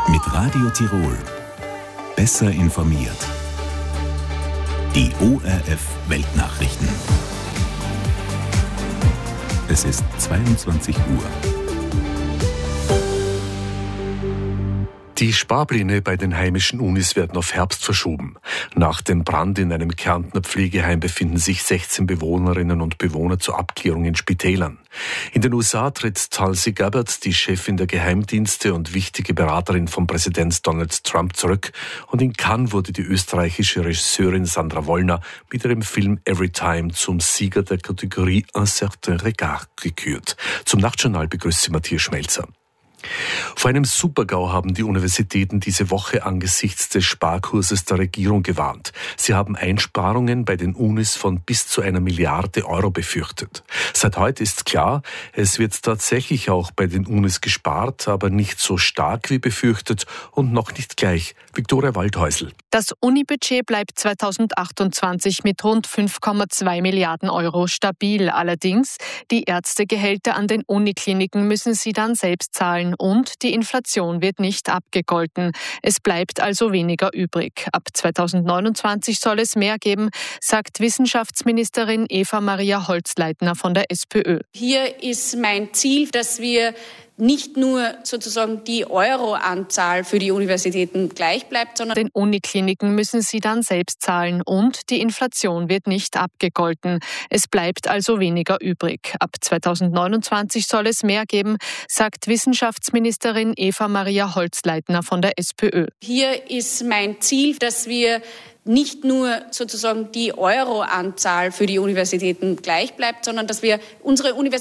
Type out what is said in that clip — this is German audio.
Mit Radio Tirol. Besser informiert. Die ORF Weltnachrichten. Es ist 22 Uhr. Die Sparpläne bei den heimischen Unis werden auf Herbst verschoben. Nach dem Brand in einem Kärntner Pflegeheim befinden sich 16 Bewohnerinnen und Bewohner zur Abklärung in Spitälern. In den USA tritt Tulsi Gabbard, die Chefin der Geheimdienste und wichtige Beraterin von Präsident Donald Trump, zurück. Und in Cannes wurde die österreichische Regisseurin Sandra Wollner mit ihrem Film Everytime zum Sieger der Kategorie Un certain regard gekürt. Zum Nachtjournal begrüßt sie Matthias Schmelzer. Vor einem Supergau haben die Universitäten diese Woche angesichts des Sparkurses der Regierung gewarnt. Sie haben Einsparungen bei den Unis von bis zu 1 Milliarde Euro befürchtet. Seit heute ist klar, es wird tatsächlich auch bei den Unis gespart, aber nicht so stark wie befürchtet und noch nicht gleich. Viktoria Waldhäusl. Das Unibudget bleibt 2028 mit rund 5,2 Milliarden Euro stabil. Allerdings, die Ärztegehälter an den Unikliniken müssen sie dann selbst zahlen und die Inflation wird nicht abgegolten. Es bleibt also weniger übrig. Ab 2029 soll es mehr geben, sagt Wissenschaftsministerin Eva-Maria Holzleitner von der SPÖ. Hier ist mein Ziel, dass wir nicht nur sozusagen die Euroanzahl für die Universitäten gleich bleibt, sondern den Unikliniken müssen sie dann selbst zahlen und die Inflation wird nicht abgegolten. Es bleibt also weniger übrig. Ab 2029 soll es mehr geben, sagt Wissenschaftsministerin Eva-Maria Holzleitner von der SPÖ. Hier ist mein Ziel, dass wir nicht nur sozusagen die Euroanzahl für die Universitäten gleich bleibt, sondern dass wir unsere Universitäten